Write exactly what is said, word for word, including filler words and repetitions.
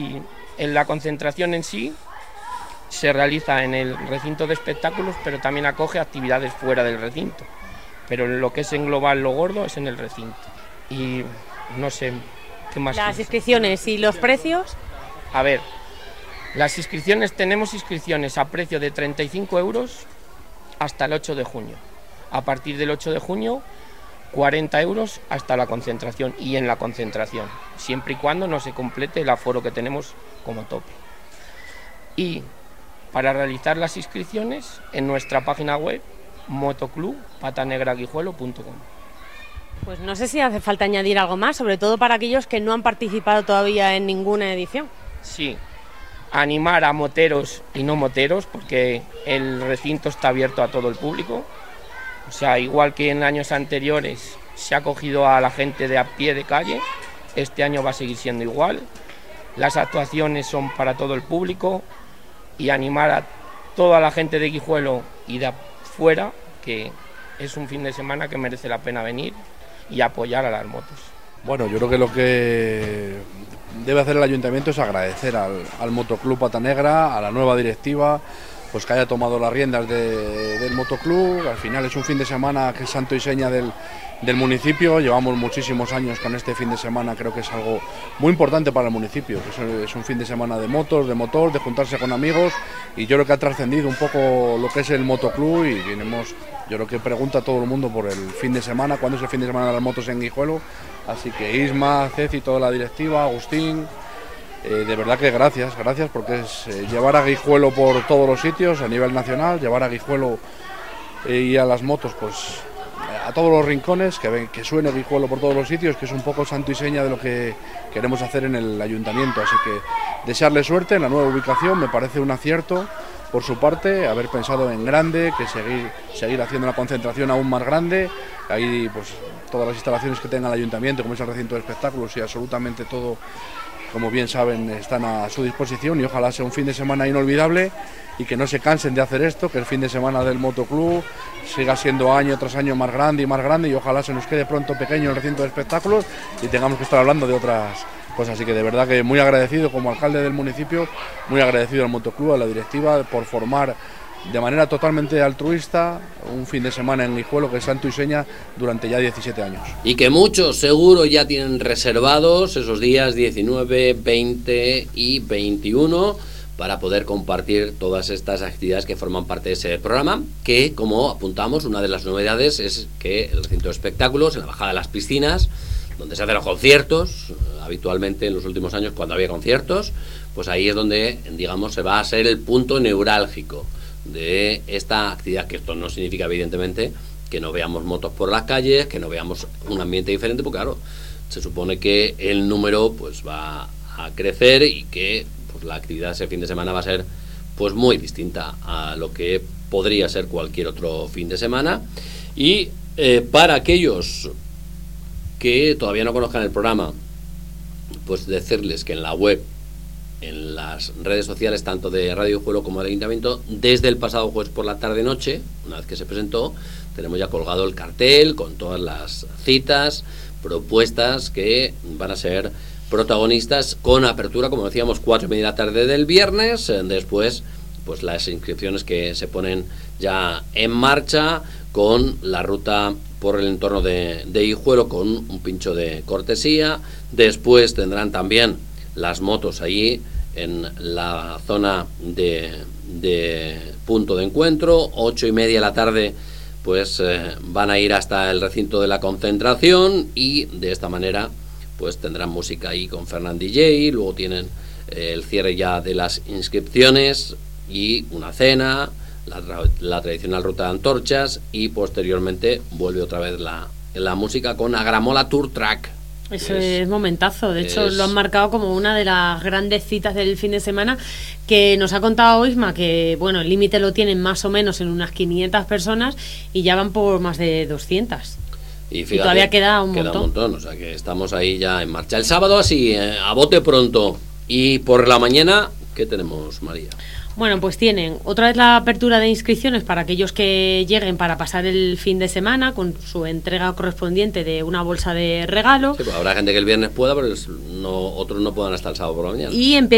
Y en la concentración en sí se realiza en el recinto de espectáculos, pero también acoge actividades fuera del recinto. Pero lo que es en global, lo gordo, es en el recinto. Y no sé qué más. Las inscripciones y los precios. A ver, las inscripciones, tenemos inscripciones a precio de treinta y cinco euros hasta el ocho de junio. A partir del ocho de junio, cuarenta euros hasta la concentración y en la concentración, siempre y cuando no se complete el aforo que tenemos como tope. Y para realizar las inscripciones en nuestra página web motoclub patanegra guijuelo punto com. Pues no sé si hace falta añadir algo más, sobre todo para aquellos que no han participado todavía en ninguna edición. Sí, animar a moteros y no moteros, porque el recinto está abierto a todo el público. O sea, igual que en años anteriores se ha acogido a la gente de a pie de calle, este año va a seguir siendo igual. Las actuaciones son para todo el público y animar a toda la gente de Guijuelo y de afuera, que es un fin de semana que merece la pena venir y apoyar a las motos. Bueno, yo creo que lo que debe hacer el ayuntamiento es agradecer al, al Motoclub Patanegra, a la nueva directiva, pues que haya tomado las riendas de, del motoclub. Al final es un fin de semana que es santo y seña del, del municipio. Llevamos muchísimos años con este fin de semana, creo que es algo muy importante para el municipio. Es, es un fin de semana de motos, de motor, de juntarse con amigos, y yo creo que ha trascendido un poco lo que es el motoclub y tenemos, yo creo que pregunta a todo el mundo por el fin de semana, cuándo es el fin de semana de las motos en Guijuelo. Así que Isma, Ceci, toda la directiva, Agustín, eh, de verdad que gracias, gracias, porque es eh, llevar a Guijuelo por todos los sitios a nivel nacional, llevar a Guijuelo eh, y a las motos pues a todos los rincones, que, ven, que suene Guijuelo por todos los sitios, que es un poco santo y seña de lo que queremos hacer en el ayuntamiento. Así que desearle suerte en la nueva ubicación, me parece un acierto por su parte, haber pensado en grande, que seguir, seguir haciendo una concentración aún más grande. Ahí pues todas las instalaciones que tenga el ayuntamiento, como es el recinto de espectáculos y absolutamente todo, como bien saben, están a su disposición, y ojalá sea un fin de semana inolvidable y que no se cansen de hacer esto, que el fin de semana del motoclub siga siendo año tras año más grande y más grande, y ojalá se nos quede pronto pequeño el recinto de espectáculos y tengamos que estar hablando de otras cosas. Así que de verdad que muy agradecido como alcalde del municipio, muy agradecido al motoclub, a la directiva, por formar de manera totalmente altruista un fin de semana en Guijuelo que es santo y seña durante ya diecisiete años. Y que muchos seguro ya tienen reservados esos días diecinueve, veinte y veintiuno para poder compartir todas estas actividades que forman parte de ese programa, que, como apuntamos, una de las novedades es que el recinto de espectáculos, en la bajada de las piscinas, donde se hacen los conciertos, habitualmente en los últimos años cuando había conciertos, pues ahí es donde, digamos, se va a ser el punto neurálgico de esta actividad, que esto no significa evidentemente que no veamos motos por las calles, que no veamos un ambiente diferente, porque claro, se supone que el número pues va a crecer y que pues la actividad ese fin de semana va a ser pues muy distinta a lo que podría ser cualquier otro fin de semana. Y eh, para aquellos que todavía no conozcan el programa, pues decirles que en la web, en las redes sociales tanto de Radio Guijuelo como del Ayuntamiento, desde el pasado jueves por la tarde-noche, una vez que se presentó, tenemos ya colgado el cartel con todas las citas, propuestas que van a ser protagonistas, con apertura, como decíamos, cuatro y media de la tarde del viernes. Después, pues las inscripciones que se ponen ya en marcha, con la ruta por el entorno de, de Guijuelo, con un pincho de cortesía. Después tendrán también las motos allí en la zona de, de punto de encuentro. Ocho y media de la tarde pues eh, van a ir hasta el recinto de la concentración, y de esta manera pues tendrán música ahí con Fernand D J. Luego tienen eh, el cierre ya de las inscripciones y una cena, la, la tradicional ruta de antorchas, y posteriormente vuelve otra vez la, la música con Agramola Tour Track. Eso es, es momentazo, de hecho es... lo han marcado como una de las grandes citas del fin de semana, que nos ha contado Isma que bueno, el límite lo tienen más o menos en unas quinientas personas y ya van por más de doscientas. Y, fíjate, y todavía queda un queda montón. un montón, o sea que estamos ahí ya en marcha. El sábado así, eh, a bote pronto. Y por la mañana, ¿qué tenemos, María? Bueno, pues tienen otra vez la apertura de inscripciones para aquellos que lleguen para pasar el fin de semana, con su entrega correspondiente de una bolsa de regalo. Sí, pues habrá gente que el viernes pueda, pero no, otros no puedan hasta el sábado por la mañana. Y